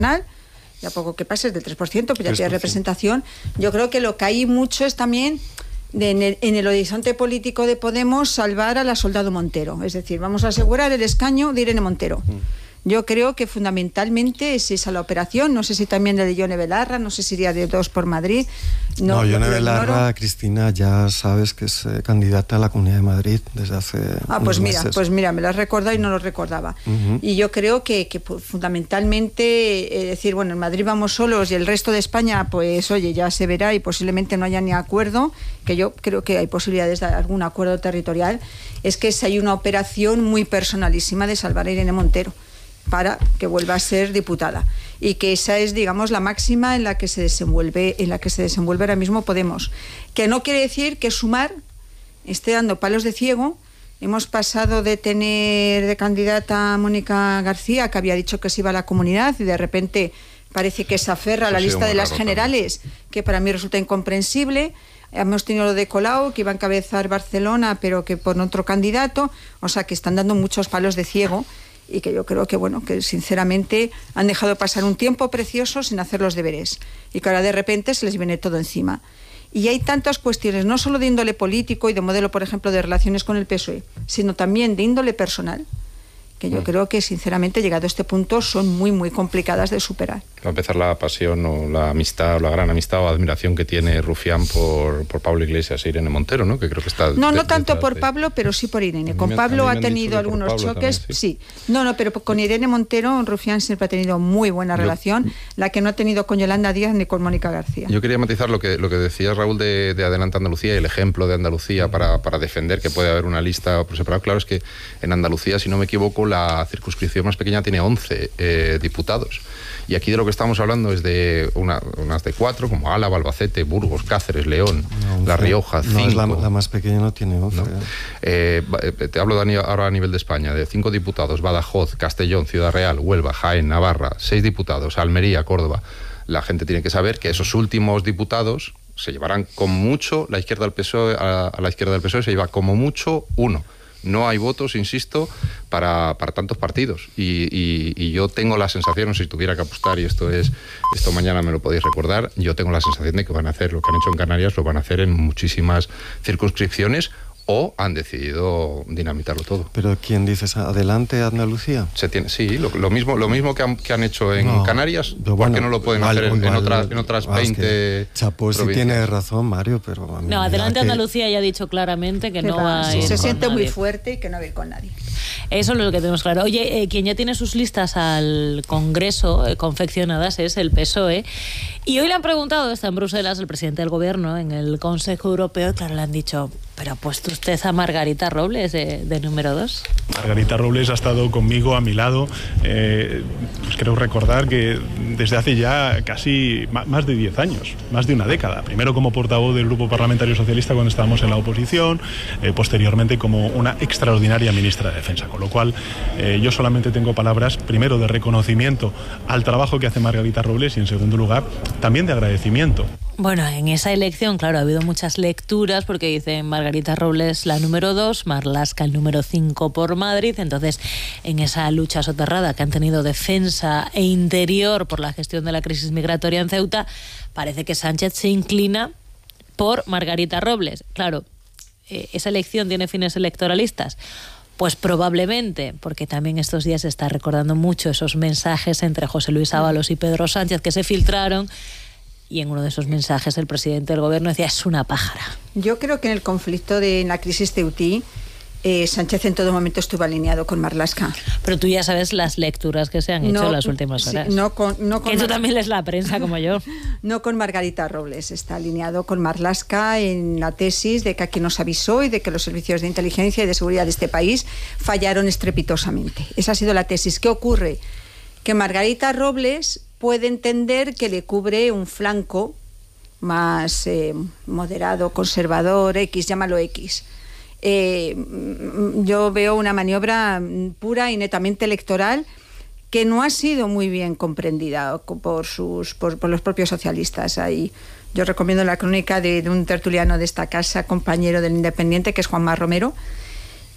y a poco que pases del 3%, pues ya tienes representación. Yo creo que lo que hay mucho es también en el horizonte político de Podemos salvar a la Soldado Montero, es decir, vamos a asegurar el escaño de Irene Montero. Yo creo que fundamentalmente es esa la operación. No sé si también de Yone Belarra, no sé si iría de 2 por Madrid. No, Yone Belarra, Cristina, ya sabes que es candidata a la Comunidad de Madrid desde hace pues meses. Pues mira, me lo has recordado y no lo recordaba. Y yo creo que fundamentalmente, decir, bueno, en Madrid vamos solos y el resto de España, pues oye, ya se verá y posiblemente no haya ni acuerdo, que yo creo que hay posibilidades de algún acuerdo territorial, es que hay una operación muy personalísima de salvar a Irene Montero para que vuelva a ser diputada, y que esa es, digamos, la máxima en la que se desenvuelve ahora mismo Podemos, que no quiere decir que Sumar esté dando palos de ciego. Hemos pasado de tener de candidata a Mónica García, que había dicho que se iba a la Comunidad, y de repente parece que se aferra a la lista de las generales, que para mí resulta incomprensible. Hemos tenido lo de Colau, que iba a encabezar Barcelona, pero que por otro candidato, o sea, que están dando muchos palos de ciego, y que yo creo que, bueno, que sinceramente han dejado pasar un tiempo precioso sin hacer los deberes, y que ahora de repente se les viene todo encima. Y hay tantas cuestiones, no solo de índole político y de modelo, por ejemplo, de relaciones con el PSOE, sino también de índole personal, que yo creo que, sinceramente, llegado a este punto, son muy, muy complicadas de superar. Va a empezar la pasión o la amistad, o la gran amistad o admiración que tiene Rufián por Pablo Iglesias e Irene Montero, ¿no? Que creo que está... No tanto por Pablo, pero sí por Irene. Con Pablo ha tenido algunos choques, también, sí. No, pero con Irene Montero, Rufián siempre ha tenido muy buena relación, la que no ha tenido con Yolanda Díaz ni con Mónica García. Yo quería matizar lo que decía Raúl de Adelante Andalucía y el ejemplo de Andalucía para defender que puede haber una lista por separado. Claro, es que en Andalucía, si no me equivoco, la circunscripción más pequeña tiene 11 diputados. Y aquí de lo que estamos hablando es de unas de 4, como Álava, Albacete, Burgos, Cáceres, León, La Rioja, 5. No, la más pequeña no tiene 11. ¿No? Te hablo ahora a nivel de España, de 5 diputados, Badajoz, Castellón, Ciudad Real, Huelva, Jaén, Navarra, 6 diputados, Almería, Córdoba. La gente tiene que saber que esos últimos diputados se llevarán como mucho, la izquierda del PSOE, a la izquierda del PSOE se lleva como mucho 1. No hay votos, insisto, para tantos partidos. Y yo tengo la sensación, no sé si tuviera que apostar, y esto mañana me lo podéis recordar, yo tengo la sensación de que van a hacer lo que han hecho en Canarias, lo van a hacer en muchísimas circunscripciones, o han decidido dinamitarlo todo. ¿Pero quién dices? ¿Adelante Andalucía? Sí, lo mismo que han hecho en Canarias, ¿por qué no lo pueden hacer en otras 20 Chapó sí tiene razón, Mario, pero... A mí Adelante Andalucía ya ha dicho claramente que no va a ir se siente con muy nadie. Fuerte y que no va a ir con nadie. Eso es lo que tenemos claro. Oye, quien ya tiene sus listas al Congreso confeccionadas es el PSOE, y hoy le han preguntado, está en Bruselas, el presidente del Gobierno en el Consejo Europeo, y claro, le han dicho, pero ha puesto usted a Margarita Robles de número 2. Margarita Robles ha estado conmigo, a mi lado. Pues creo recordar que desde hace ya casi más de 10 años, más de una década. Primero como portavoz del Grupo Parlamentario Socialista cuando estábamos en la oposición, posteriormente como una extraordinaria ministra de Defensa. Con lo cual, yo solamente tengo palabras, primero, de reconocimiento al trabajo que hace Margarita Robles, y en segundo lugar, también de agradecimiento. Bueno, en esa elección, claro, ha habido muchas lecturas, porque dicen Margarita Robles la número 2, Marlaska el número 5 por Madrid. Entonces, en esa lucha soterrada que han tenido Defensa e Interior por la gestión de la crisis migratoria en Ceuta, parece que Sánchez se inclina por Margarita Robles. Claro, ¿esa elección tiene fines electoralistas? Pues probablemente, porque también estos días se está recordando mucho esos mensajes entre José Luis Ábalos y Pedro Sánchez que se filtraron, y en uno de esos mensajes el presidente del Gobierno decía, es una pájara. Yo creo que en el conflicto en la crisis ceutí, Sánchez en todo momento estuvo alineado con Marlaska. Pero tú ya sabes las lecturas que se han hecho en las últimas horas. Que tú también lees la prensa como yo. No con Margarita Robles, está alineado con Marlaska en la tesis de que aquí nos avisó y de que los servicios de inteligencia y de seguridad de este país fallaron estrepitosamente. Esa ha sido la tesis. ¿Qué ocurre? Que Margarita Robles puede entender que le cubre un flanco más moderado, conservador, llámalo X. Yo veo una maniobra pura y netamente electoral que no ha sido muy bien comprendida por los propios socialistas. Ahí yo recomiendo la crónica de un tertuliano de esta casa, compañero del Independiente, que es Juanma Romero,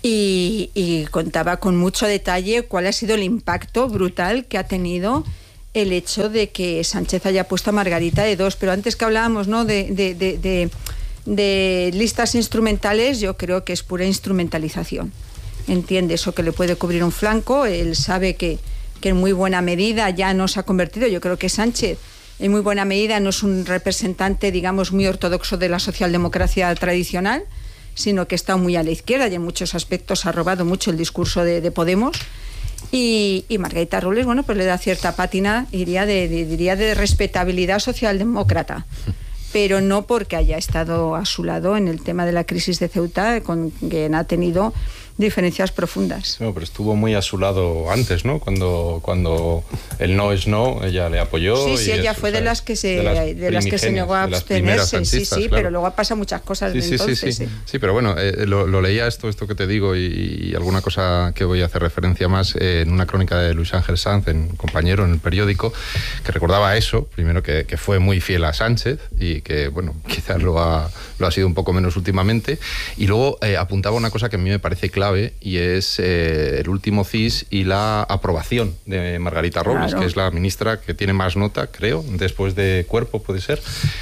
y contaba con mucho detalle cuál ha sido el impacto brutal que ha tenido el hecho de que Sánchez haya puesto a Margarita de 2. Pero antes que hablábamos, ¿no?, de listas instrumentales, yo creo que es pura instrumentalización. Entiende eso, que le puede cubrir un flanco. Él sabe que en muy buena medida ya no se ha convertido. Yo creo que Sánchez en muy buena medida no es un representante, digamos, muy ortodoxo de la socialdemocracia tradicional, sino que está muy a la izquierda y en muchos aspectos ha robado mucho el discurso de Podemos. Y Margarita Robles, bueno, pues le da cierta pátina, diría de respetabilidad socialdemócrata, pero no porque haya estado a su lado en el tema de la crisis de Ceuta, con quien ha tenido diferencias profundas. No, pero estuvo muy a su lado antes, ¿no? Cuando el no es no, ella le apoyó. Sí, ella fue de las que se negó a abstenerse, sí, claro. Pero luego pasan muchas cosas de entonces. Sí, pero bueno, lo leía esto que te digo y alguna cosa que voy a hacer referencia más en una crónica de Luis Ángel Sanz, compañero en el periódico, que recordaba eso, primero que fue muy fiel a Sánchez y que, bueno, quizás lo ha sido un poco menos últimamente, y luego apuntaba una cosa que a mí me parece clave, y es el último CIS y la aprobación de Margarita Robles, claro, que es la ministra que tiene más nota, creo, después de Cuerpo, puede ser.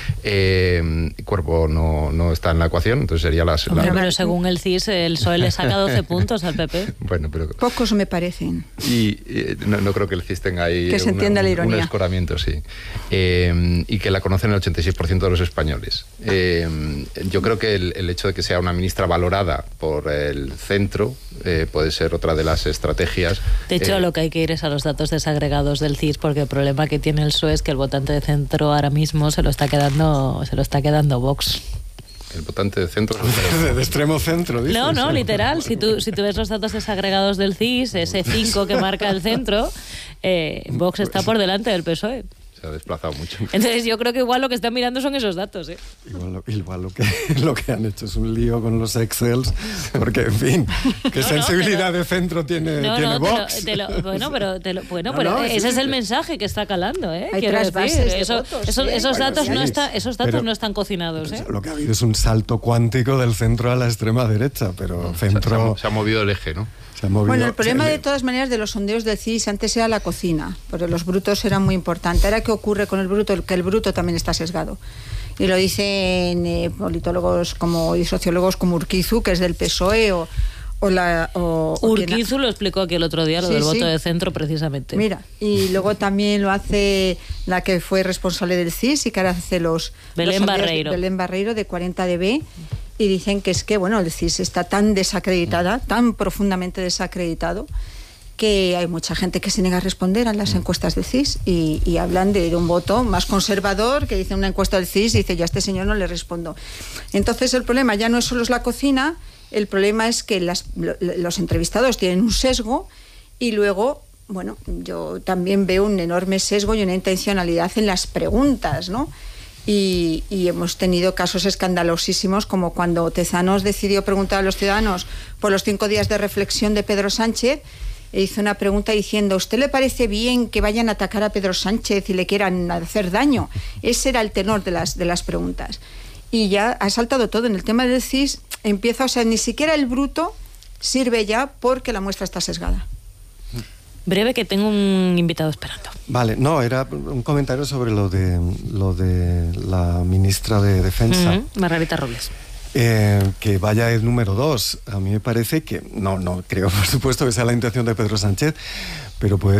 Cuerpo no está en la ecuación, entonces sería la... Pero según el CIS, el PSOE le saca 12 puntos al PP. Bueno, pero... Pocos me parecen. Y no creo que el CIS tenga ahí... Que se entienda la ironía. Un escoramiento, sí. Y que la conocen el 86% de los españoles. Yo creo que el hecho de que sea una ministra valorada por el centro puede ser otra de las estrategias. De hecho, lo que hay que ir es a los datos desagregados del CIS, porque el problema que tiene el PSOE es que el votante de centro ahora mismo se lo está quedando Vox. El votante de centro... de extremo centro, dices. No, literal. Si tú ves los datos desagregados del CIS, ese 5 que marca el centro, Vox está por delante del PSOE. Se ha desplazado mucho. Entonces yo creo que igual lo que están mirando son esos datos, ¿eh? Igual lo que han hecho es un lío con los Excels, porque, en fin, ¿qué sensibilidad de centro tiene Vox? Pero ese es el mensaje que está calando, ¿eh? Hay trasvases de votos, esos datos no están cocinados, ¿eh? Lo que ha habido es un salto cuántico del centro a la extrema derecha, pero centro... Se ha movido el eje, ¿no? Bueno, el problema de todas maneras de los sondeos del CIS antes era la cocina, porque los brutos eran muy importantes. Ahora, ¿qué ocurre con el bruto? Que el bruto también está sesgado. Y lo dicen politólogos y sociólogos como Urquizu, que es del PSOE, Urquizu lo explicó aquí el otro día, lo del voto de centro, precisamente. Mira, y luego también lo hace la que fue responsable del CIS y que ahora hace Belén Barreiro de 40dB. Y dicen que es que, bueno, el CIS está tan desacreditada, tan profundamente desacreditado, que hay mucha gente que se niega a responder a las encuestas del CIS y hablan de un voto más conservador, que dice una encuesta del CIS y dice, yo a este señor no le respondo. Entonces el problema ya no solo es la cocina, el problema es que los entrevistados tienen un sesgo y luego, bueno, yo también veo un enorme sesgo y una intencionalidad en las preguntas, ¿no? Y hemos tenido casos escandalosísimos, como cuando Tezanos decidió preguntar a los ciudadanos por los 5 días de reflexión de Pedro Sánchez, e hizo una pregunta diciendo, ¿a usted le parece bien que vayan a atacar a Pedro Sánchez y le quieran hacer daño? Ese era el tenor de las preguntas. Y ya ha saltado todo. En el tema del CIS empieza, o sea, ni siquiera el bruto sirve ya porque la muestra está sesgada. Breve, que tengo un invitado esperando. Vale, no, era un comentario sobre lo de la ministra de Defensa. Margarita Robles. Que vaya el número 2. A mí me parece que, no creo por supuesto que sea la intención de Pedro Sánchez, pero puede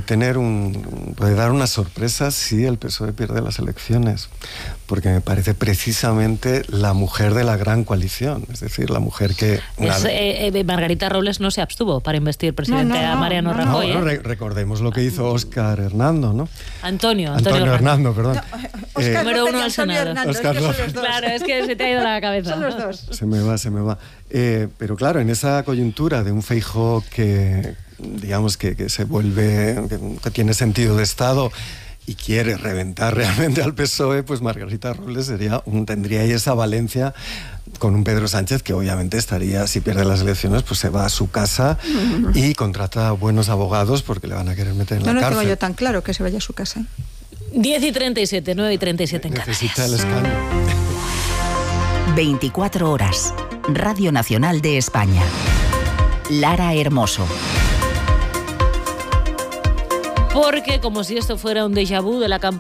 dar una sorpresa si el PSOE pierde las elecciones, porque me parece precisamente la mujer de la gran coalición, es decir, la mujer que... Margarita Robles no se abstuvo para investir presidente a Mariano Rajoy. Recordemos lo que hizo Óscar Hernando, ¿no? Antonio Hernando, perdón. Óscar número 1 al Senado. Hernando, Óscar es que son los dos. Claro, es que se te ha ido la cabeza. Son los dos. Se me va. Pero claro, en esa coyuntura de un Feijóo que digamos que se vuelve, que tiene sentido de Estado y quiere reventar realmente al PSOE, pues Margarita Robles tendría ahí esa valencia con un Pedro Sánchez que obviamente estaría, si pierde las elecciones, pues se va a su casa y contrata buenos abogados porque le van a querer meter en la cárcel. No tengo yo tan claro que se vaya a su casa. 10:37, 9:37 en Canarias. Necesita el escándalo. 24 horas. Radio Nacional de España. Lara Hermoso. Porque, como si esto fuera un déjà vu de la campaña